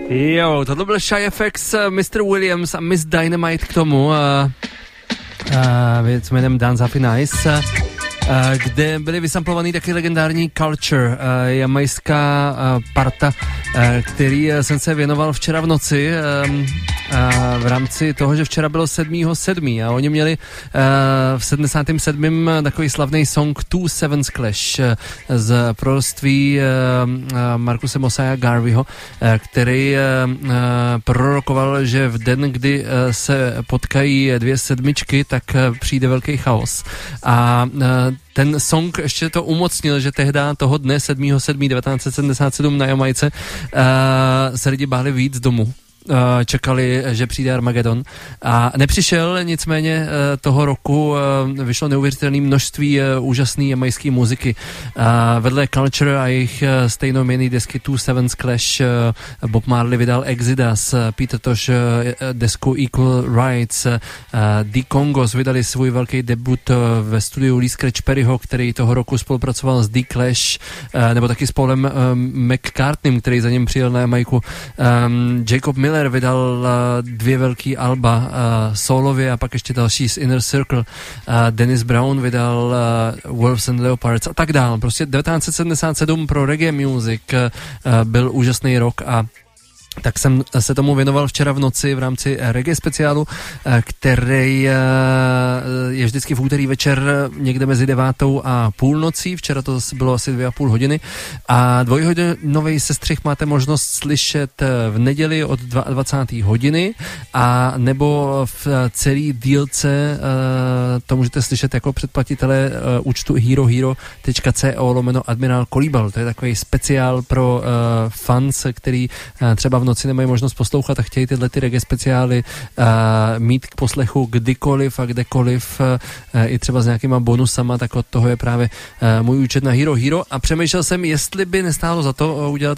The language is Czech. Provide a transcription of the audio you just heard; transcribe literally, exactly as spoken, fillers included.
Jo, tohle byl Shy F X, mister Williams a Miss Dynamite k tomu. Uh, uh, věc jménem Dance Happy Nice. Uh, kde byly vysamplovaný taky legendární Culture, uh, jamajská uh, parta, uh, který uh, jsem se věnoval včera v noci um, uh, v rámci toho, že včera bylo sedmého sedmého a oni měli uh, v sedmdesátém sedmém takový slavný song Two Sevens Clash uh, z proroctví uh, uh, Marcuse Mosiah Garveyho, uh, který uh, uh, prorokoval, že v den, kdy uh, se potkají dvě sedmičky, tak uh, přijde velký chaos. A uh, ten song ještě to umocnil, že tehdy toho dne sedmého sedmého devatenáct set sedmdesát sedm na Jamajce uh, se lidi báli víc domů. Čekali, že přijde Armagedon a nepřišel, nicméně toho roku vyšlo neuvěřitelné množství úžasné jamajské muziky. Vedle Culture a jejich stejnojmenné desky Two Sevens Clash Bob Marley vydal Exodus, Peter Tosh desku Equal Rights, The Congos vydali svůj velký debut ve studiu Lee Scratch Perryho, který toho roku spolupracoval s The Clash, nebo taky s Paulem McCartneym, který za ním přijel na Jamajku. Jacob Miller vydal uh, dvě velký alba uh, solově a pak ještě další z Inner Circle. Uh, Dennis Brown vydal uh, Wolves and Leopards a tak dál. Prostě devatenáct set sedmdesát sedm pro reggae music uh, byl úžasný rok a tak jsem se tomu věnoval včera v noci v rámci reggae speciálu, který je vždycky v úterý večer někde mezi devátou a půlnocí. Včera to bylo asi dvě a půl hodiny a dvojhodinový sestřih máte možnost slyšet v neděli od dvacáté druhé hodiny a nebo v celý dílce to můžete slyšet jako předplatitele účtu herohero tečka co lomeno Admiral Kolíbal. To je takový speciál pro fans, který třeba v noci nemají možnost poslouchat a chtějí tyhle ty reggae speciály uh, mít k poslechu kdykoliv a kdekoliv, uh, i třeba s nějakýma bonusama, tak od toho je právě uh, můj účet na Hero Hero a přemýšlel jsem, jestli by nestálo za to uh, udělat